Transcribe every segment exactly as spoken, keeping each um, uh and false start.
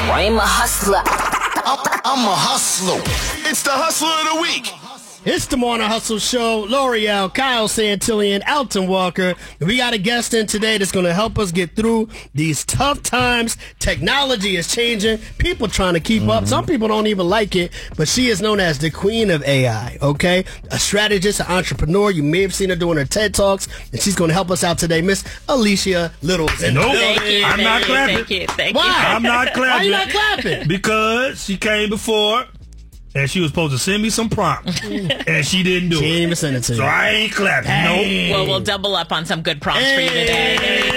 I'm a hustler. I'm, I'm a hustler. It's the hustler of the week. It's the Morning Hustle Show. L'Oreal, Kyle Santillan, Alton Walker. We got a guest in today that's going to help us get through these tough times. Technology is changing. People trying to keep mm-hmm. up. Some people don't even like it, but she is known as the queen of A I, okay? A strategist, an entrepreneur. You may have seen her doing her TED Talks, and she's going to help us out today. Miss Alicia Little's in the nope. building. Thank you, I'm thank not you, clapping. Thank you, thank Why? you. I'm not clapping. Why you not clapping? Because she came before, and she was supposed to send me some prompts, and she didn't do She it. ain't even sent it to you. So I ain't clapping. Hey. Nope. Well, we'll double up on some good prompts for you today.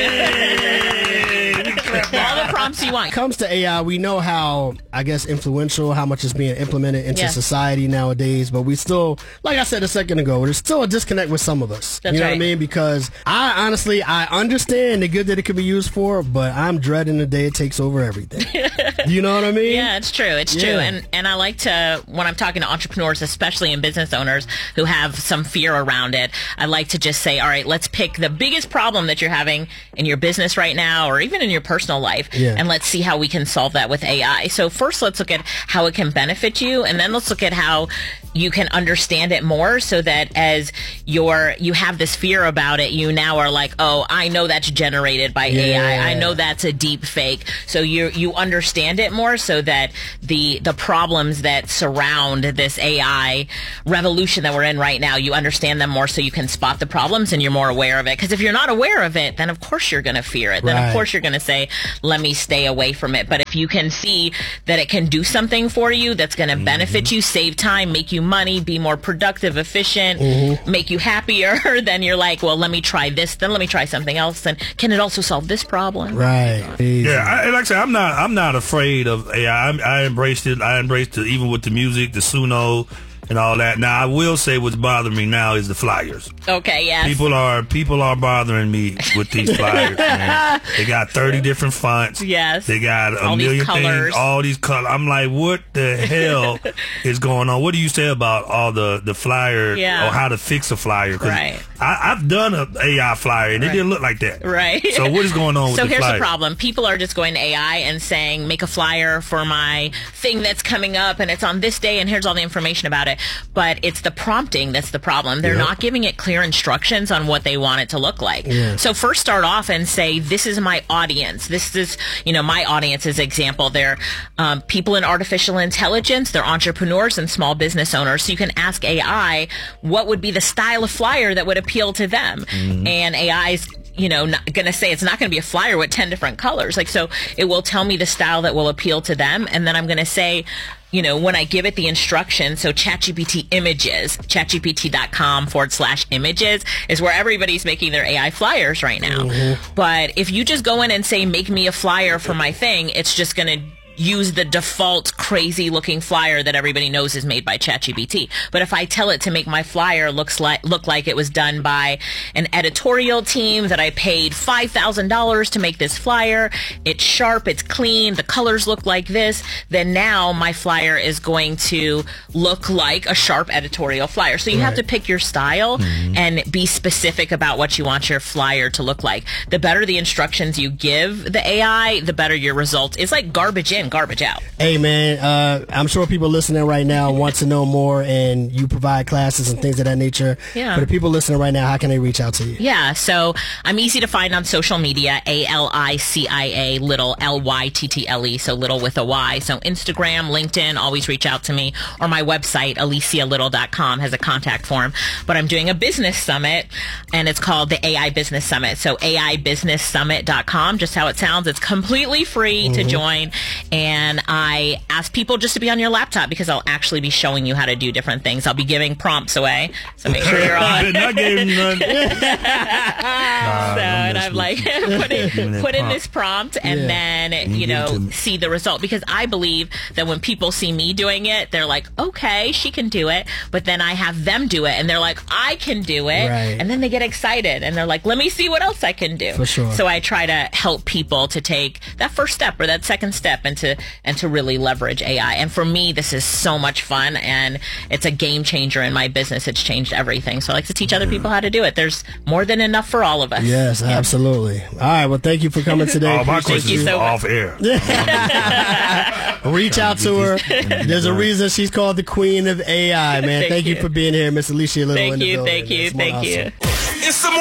All the prompts you want. Comes to A I, we know how, I guess, influential, how much is being implemented into Yeah. society nowadays, but we still, like I said a second ago, there's still a disconnect with some of us. That's you know right. what I mean? Because I honestly, I understand the good that it could be used for, but I'm dreading the day it takes over everything. You know what I mean? Yeah, it's true. It's Yeah. true. And and I like to, when I'm talking to entrepreneurs, especially and business owners who have some fear around it, I like to just say, all right, let's pick the biggest problem that you're having in your business right now, or even in your personal life, Yeah. and let's see how we can solve that with A I. So first, let's look at how it can benefit you, and then let's look at how you can understand it more, so that as you're, you have this fear about it, you now are like, oh, I know that's generated by A I. Yeah. I know that's a deep fake. So you you understand it more, so that the the problems that surround this A I revolution that we're in right now, you understand them more, so you can spot the problems and you're more aware of it. Because if you're not aware of it, then of course you're going to fear it. Then Right. of course you're going to say, let me stay away from it. But if you can see that it can do something for you that's going to Mm-hmm. benefit you, save time, make you money, be more productive, efficient, Mm-hmm. make you happier, then you're like, well, let me try this, then let me try something else. And can it also solve this problem? Right. Easy. Yeah, I, like I said, I'm not. I'm not afraid of A I. I, I embraced it. I embraced it, even with the music, the Suno, and all that. Now, I will say what's bothering me now is the flyers. Okay, yes. People are people are bothering me with these flyers. Man. They got thirty different fonts. Yes. They got a All these million colors. things. All these colors. I'm like, what the hell is going on? What do you say about all the the flyer Yeah. or how to fix a flyer? 'Cause Right. I, I've done a A I flyer and it Right. didn't look like that. Right. So what is going on with So the here's flyer? the problem. People are just going to A I and saying, make a flyer for my thing that's coming up, and it's on this day, and here's all the information about it. But it's the prompting that's the problem. They're Yep. not giving it clear instructions on what they want it to look like. Yeah. So first start off and say, this is my audience. This is, you know, my audience is example. They're um, people in artificial intelligence. They're entrepreneurs and small business owners. So you can ask A I what would be the style of flyer that would appeal to them. Mm-hmm. And A I's you know, not going to say it's not going to be a flyer with ten different colors. Like, so it will tell me the style that will appeal to them. And then I'm going to say, you know, when I give it the instructions, so ChatGPT images, chatgpt.com forward slash images is where everybody's making their A I flyers right now. Mm-hmm. But if you just go in and say, make me a flyer for my thing, it's just going to use the default crazy looking flyer that everybody knows is made by ChatGPT. But if I tell it to make my flyer looks like look like it was done by an editorial team that I paid five thousand dollars to make this flyer, it's sharp, it's clean, the colors look like this, then now my flyer is going to look like a sharp editorial flyer. So you Right. have to pick your style mm-hmm. and be specific about what you want your flyer to look like. The better the instructions you give the A I, the better your result. It's like garbage in, garbage out. Hey, man, uh, I'm sure people listening right now want to know more, and you provide classes and things of that nature. Yeah. But the people listening right now, how can they reach out to you? Yeah, so I'm easy to find on social media, A L I C I A, Little, L Y T T L E, so Little with a Y. So Instagram, LinkedIn, always reach out to me, or my website, alicia little dot com, has a contact form. But I'm doing a business summit, and it's called the A I Business Summit. So A I business summit dot com, just how it sounds. It's completely free mm-hmm. to join. And I ask people just to be on your laptop, because I'll actually be showing you how to do different things. I'll be giving prompts away, so make sure you're on. Not giving you none. so, and I'm like, put in, put in this prompt, and Yeah. then, you know, see the result. Because I believe that when people see me doing it, they're like, okay, she can do it. But then I have them do it, and they're like, I can do it. Right. And then they get excited, and they're like, let me see what else I can do. For sure. So I try to help people to take that first step or that second step, and to, and to really leverage leverage A I. And for me, this is so much fun, and it's a game changer in my business. It's changed everything. So I like to teach other people how to do it. There's more than enough for all of us. Yes, yeah. Absolutely. All right. Well, thank you for coming today. All my questions so are off air. Reach out to her. There's a reason she's called the queen of A I, man. Thank, thank you. you for being here, Miss Alicia Little. Thank in the you, building. thank you, It's thank awesome. you. It's the